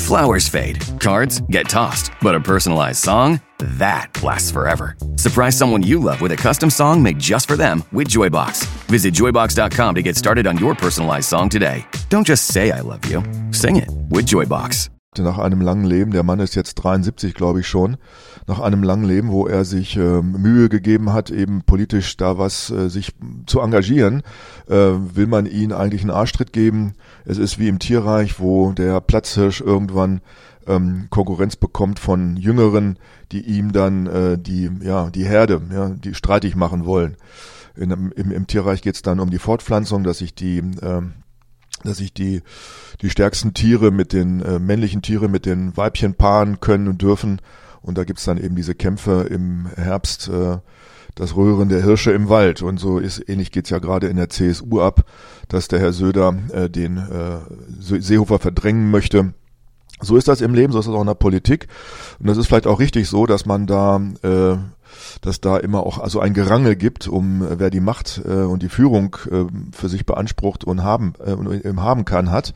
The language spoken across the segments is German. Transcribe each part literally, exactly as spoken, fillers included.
Flowers fade, cards get tossed, but a personalized song? That lasts forever. Surprise someone you love with a custom song made just for them with Joybox. Visit joybox dot com to get started on your personalized song today. Don't just say I love you. Sing it with Joybox. Nach einem langen Leben, der Mann ist jetzt dreiundsiebzig, glaube ich schon, nach einem langen Leben, wo er sich äh, Mühe gegeben hat, eben politisch da was äh, sich zu engagieren, äh, will man ihm eigentlich einen Arschtritt geben. Es ist wie im Tierreich, wo der Platzhirsch irgendwann ähm, Konkurrenz bekommt von Jüngeren, die ihm dann äh, die ja die Herde, ja, die streitig machen wollen. In, im, Im Tierreich geht es dann um die Fortpflanzung, dass sich die äh, dass sich die die stärksten Tiere mit den äh, männlichen Tiere mit den Weibchen paaren können und dürfen. Und da gibt's dann eben diese Kämpfe im Herbst, äh, das Röhren der Hirsche im Wald. Und so ist ähnlich geht's ja gerade in der C S U ab, dass der Herr Söder äh, den äh, Seehofer verdrängen möchte. So ist das im Leben, so ist das auch in der Politik. Und das ist vielleicht auch richtig so, dass man da, äh, dass da immer auch also ein Gerangel gibt, um äh, wer die Macht äh, und die Führung äh, für sich beansprucht und haben äh, und haben kann hat.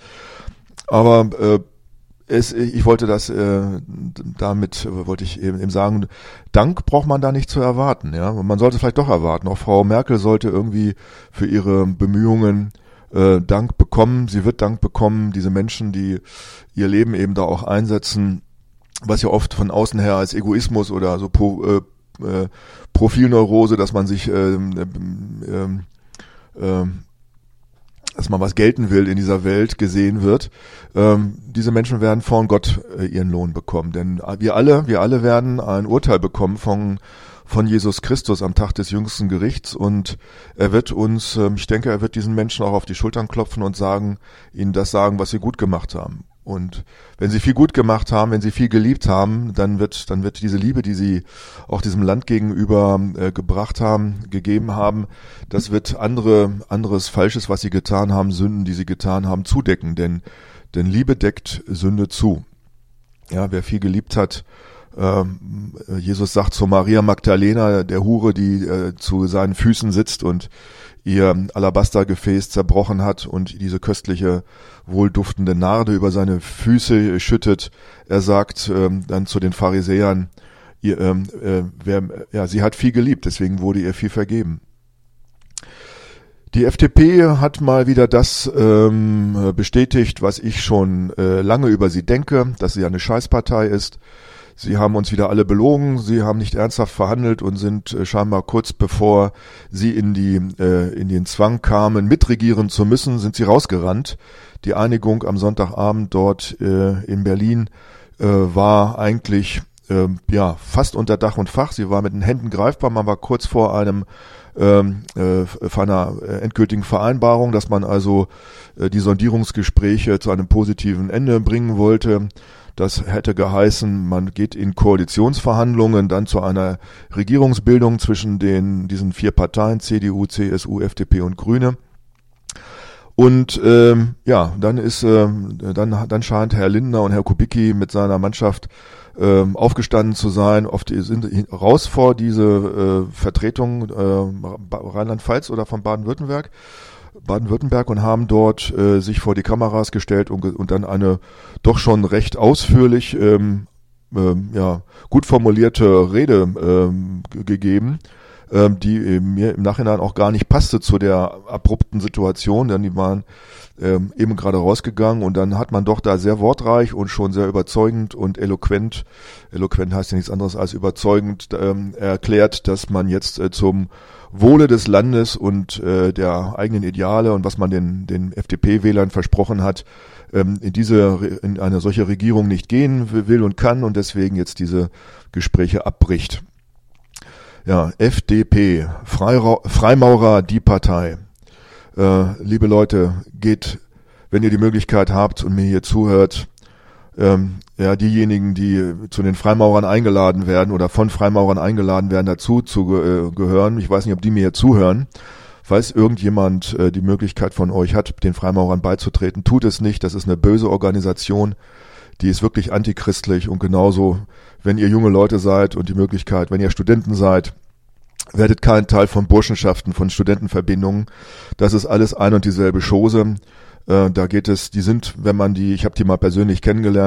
Aber äh, es, ich wollte das äh, damit wollte ich eben, eben sagen, Dank braucht man da nicht zu erwarten. Ja, man sollte vielleicht doch erwarten. Auch Frau Merkel sollte irgendwie für ihre Bemühungen Äh, Dank bekommen, sie wird Dank bekommen, diese Menschen, die ihr Leben eben da auch einsetzen, was ja oft von außen her als Egoismus oder so Pro, äh, äh, Profilneurose, dass man sich, äh, äh, äh, dass man was gelten will in dieser Welt gesehen wird. Ähm, diese Menschen werden von Gott äh, ihren Lohn bekommen, denn wir alle, wir alle werden ein Urteil bekommen von von Jesus Christus am Tag des jüngsten Gerichts, und er wird uns, ich denke, er wird diesen Menschen auch auf die Schultern klopfen und sagen, ihnen das sagen, was sie gut gemacht haben. Und wenn sie viel gut gemacht haben, wenn sie viel geliebt haben, dann wird, dann wird diese Liebe, die sie auch diesem Land gegenüber äh, gebracht haben, gegeben haben, das wird andere, anderes Falsches, was sie getan haben, Sünden, die sie getan haben, zudecken, denn, denn Liebe deckt Sünde zu. Ja, wer viel geliebt hat, Jesus sagt zu Maria Magdalena, der Hure, die äh, zu seinen Füßen sitzt und ihr Alabastergefäß zerbrochen hat und diese köstliche, wohlduftende Narde über seine Füße schüttet. Er sagt ähm, dann zu den Pharisäern, ihr, ähm, äh, wer, ja, sie hat viel geliebt, deswegen wurde ihr viel vergeben. Die F D P hat mal wieder das ähm, bestätigt, was ich schon äh, lange über sie denke, dass sie eine Scheißpartei ist. Sie haben uns wieder alle belogen, sie haben nicht ernsthaft verhandelt und sind äh, scheinbar kurz bevor sie in die äh, in den Zwang kamen, mitregieren zu müssen, sind sie rausgerannt. Die Einigung am Sonntagabend dort äh, in Berlin äh, war eigentlich äh, ja fast unter Dach und Fach. Sie war mit den Händen greifbar, man war kurz vor einem ähm, äh, vor einer endgültigen Vereinbarung, dass man also äh, die Sondierungsgespräche zu einem positiven Ende bringen wollte. Das hätte geheißen, man geht in Koalitionsverhandlungen dann zu einer Regierungsbildung zwischen den diesen vier Parteien, C D U, C S U, F D P und Grüne. Und ähm, ja, dann ist ähm, dann dann scheint Herr Lindner und Herr Kubicki mit seiner Mannschaft ähm, aufgestanden zu sein, oft sind raus vor diese äh, Vertretung äh, Rheinland-Pfalz oder von Baden-Württemberg. Baden-Württemberg und haben dort äh, sich vor die Kameras gestellt und, und dann eine doch schon recht ausführlich, ähm, ähm, ja, gut formulierte Rede ähm, g- gegeben, ähm, die äh, mir im Nachhinein auch gar nicht passte zu der abrupten Situation, denn die waren ähm, eben gerade rausgegangen und dann hat man doch da sehr wortreich und schon sehr überzeugend und eloquent, eloquent heißt ja nichts anderes als überzeugend, ähm, erklärt, dass man jetzt äh, zum Wohle des Landes und äh, der eigenen Ideale und was man den den F D P-Wählern versprochen hat, ähm, in diese in eine solche Regierung nicht gehen will und kann und deswegen jetzt diese Gespräche abbricht. Ja, F D P, Freira- Freimaurer, die Partei. Äh, liebe Leute, geht, wenn ihr die Möglichkeit habt und mir hier zuhört, ähm, ja, diejenigen, die zu den Freimaurern eingeladen werden oder von Freimaurern eingeladen werden, dazu zu äh, gehören. Ich weiß nicht, ob die mir hier zuhören. Falls irgendjemand äh, die Möglichkeit von euch hat, den Freimaurern beizutreten, tut es nicht. Das ist eine böse Organisation, die ist wirklich antichristlich und genauso, wenn ihr junge Leute seid und die Möglichkeit, wenn ihr Studenten seid, werdet kein Teil von Burschenschaften, von Studentenverbindungen. Das ist alles ein und dieselbe Chose. Äh, da geht es, die sind, wenn man die, ich habe die mal persönlich kennengelernt,